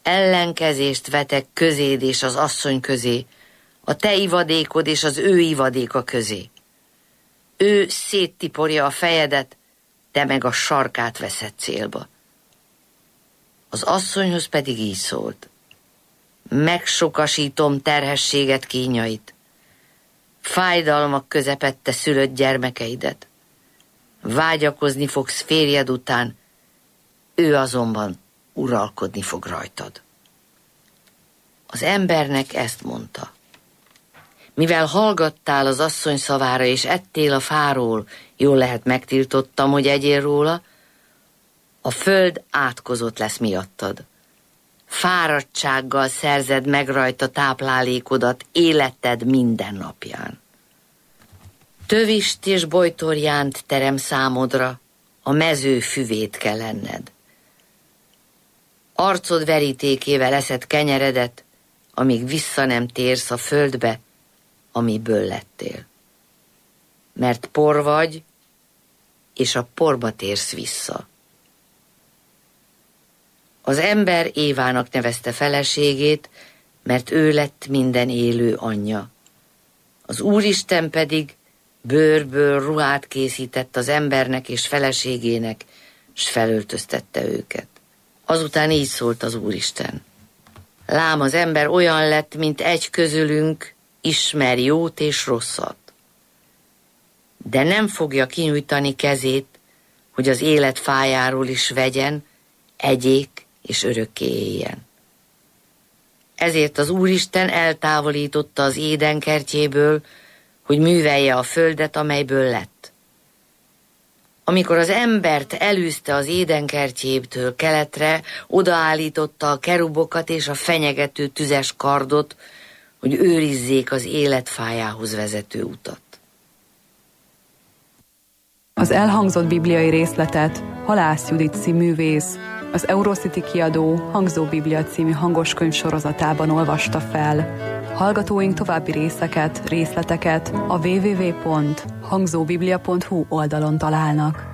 ellenkezést vetek közéd és az asszony közé, a te ivadékod és az ő ivadéka közé. Ő széttiporja a fejedet, te meg a sarkát veszed célba. Az asszonyhoz pedig így szólt: megsokasítom terhességet kínjait, fájdalmak közepette szülött gyermekeidet. Vágyakozni fogsz férjed után, ő azonban uralkodni fog rajtad. Az embernek ezt mondta: mivel hallgattál az asszony szavára, és ettél a fáról, jól lehet megtiltottam, hogy egyél róla, a föld átkozott lesz miattad. Fáradtsággal szerzed meg rajta táplálékodat életed minden napján. Tövist és bojtorjánt terem számodra, a mező füvét kell enned. Arcod verítékével eszed kenyeredet, amíg vissza nem térsz a földbe, amiből lettél. Mert por vagy, és a porba térsz vissza. Az ember Évának nevezte feleségét, mert ő lett minden élő anyja. Az Úristen pedig bőrből ruhát készített az embernek és feleségének, s felöltöztette őket. Azután így szólt az Úristen: lám, az ember olyan lett, mint egy közülünk, ismer jót és rosszat. De nem fogja kinyújtani kezét, hogy az élet fájáról is vegyen, egyék és örökké éljen. Ezért az Úristen eltávolította az Éden kertjéből, hogy művelje a földet, amelyből lett. Amikor az embert elűzte az Éden kertjébtől keletre, odaállította a kerubokat és a fenyegető tüzes kardot, hogy őrizzék az életfájához vezető utat. Az elhangzott bibliai részletet Halász Judit színművész, az Eurocity kiadó Hangzó Biblia című hangoskönyv sorozatában olvasta fel. Hallgatóink további részleteket a www.hangzóbiblia.hu oldalon találnak.